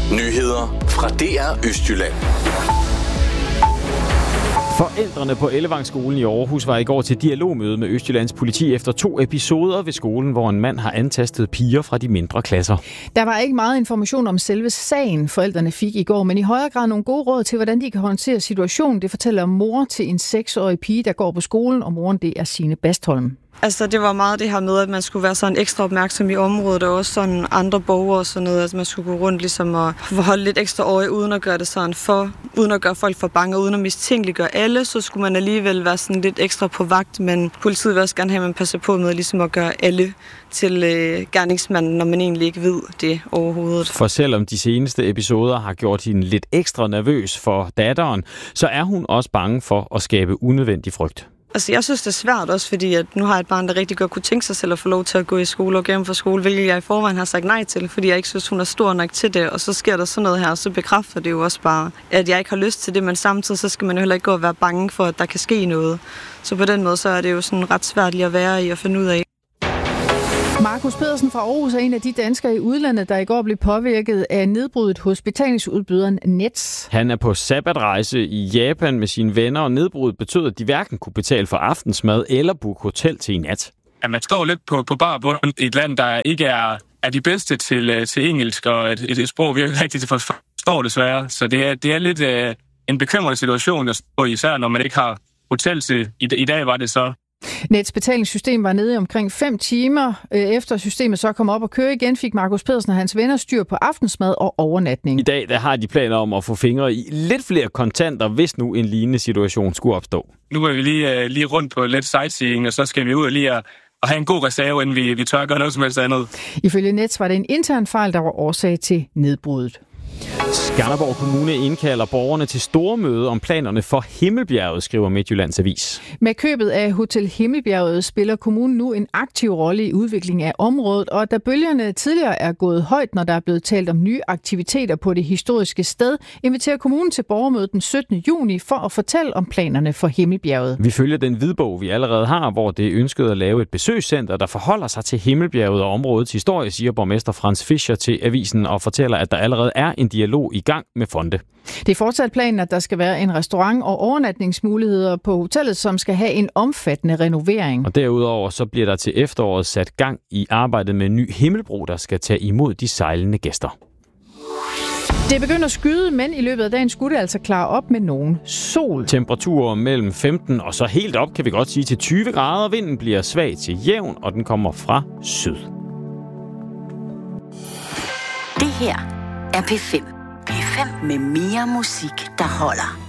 Nyheder fra DR Østjylland. Forældrene på Ellevangsskolen i Aarhus var i går til dialogmøde med Østjyllands politi efter 2 episoder ved skolen, hvor en mand har antastet piger fra de mindre klasser. Der var ikke meget information om selve sagen, forældrene fik i går, men i højere grad nogle gode råd til, hvordan de kan håndtere situationen. Det fortæller mor til en 6-årig pige, der går på skolen, og moren det er Signe Bastholm. Altså, det var meget det her med, at man skulle være sådan ekstra opmærksom i området, og også sådan andre borgere og sådan noget. Altså, man skulle gå rundt ligesom og holde lidt ekstra øje, uden at gøre det sådan uden at gøre folk for bange, og uden at mistænkeliggøre alle, så skulle man alligevel være sådan lidt ekstra på vagt, men politiet vil også gerne have, at man passer på med ligesom at gøre alle til gerningsmanden, når man egentlig ikke ved det overhovedet. For selvom de seneste episoder har gjort hende lidt ekstra nervøs for datteren, så er hun også bange for at skabe unødvendig frygt. Altså, jeg synes, det er svært også, fordi at nu har jeg et barn, der rigtig godt kunne tænke sig selv at få lov til at gå i skole og gennem for skole, hvilket jeg i forvejen har sagt nej til, fordi jeg ikke synes, hun er stor nok til det, og så sker der sådan noget her, og så bekræfter det jo også bare, at jeg ikke har lyst til det, men samtidig så skal man jo heller ikke gå og være bange for, at der kan ske noget. Så på den måde, så er det jo sådan ret svært lige at være i og finde ud af. Markus Pedersen fra Aarhus er en af de danskere i udlandet, der i går blev påvirket af nedbruddet hos betalingsudbyderen Nets. Han er på sabbatrejse i Japan med sine venner, og nedbruddet betød, at de hverken kunne betale for aftensmad eller booke hotel til i nat. Ja, man står lidt på bar bund i et land, der ikke er de bedste til engelsk, og et sprog, vi ikke rigtig forstår desværre. Så det er lidt en bekymrende situation, især når man ikke har hotel til. I dag var det så. Nets betalingssystem var nede i omkring 5 timer. Efter systemet så kom op og køre igen, fik Markus Pedersen og hans venner styr på aftensmad og overnatning. I dag der har de planer om at få fingre i lidt flere kontanter, hvis nu en lignende situation skulle opstå. Nu er vi lige rundt på lidt sightseeing, og så skal vi ud og lige at have en god reserve, inden vi tør gøre noget som helst andet. Ifølge Nets var det en intern fejl, der var årsag til nedbruddet. Skanderborg Kommune indkalder borgerne til stormøde om planerne for Himmelbjerget, skriver Midtjyllands Avis. Med købet af Hotel Himmelbjerget spiller kommunen nu en aktiv rolle i udviklingen af området, og da bølgerne tidligere er gået højt, når der er blevet talt om nye aktiviteter på det historiske sted, inviterer kommunen til borgermødet den 17. juni for at fortælle om planerne for Himmelbjerget. Vi følger den hvidbog, vi allerede har, hvor det er ønsket at lave et besøgscenter, der forholder sig til Himmelbjerget og områdets historie, siger borgmester Frans Fischer til avisen og fortæller, at der allerede er en dialog i gang med fonde. Det er fortsat planen, at der skal være en restaurant og overnatningsmuligheder på hotellet, som skal have en omfattende renovering. Og derudover så bliver der til efteråret sat gang i arbejdet med en ny himmelbro, der skal tage imod de sejlende gæster. Det begynder at skyde, men i løbet af dagen skulle det altså klare op med nogen sol. Temperaturer mellem 15 og så helt op, kan vi godt sige, til 20 grader. Vinden bliver svag til jævn, og den kommer fra syd. Det her er P5. P5 med mere musik, der holder.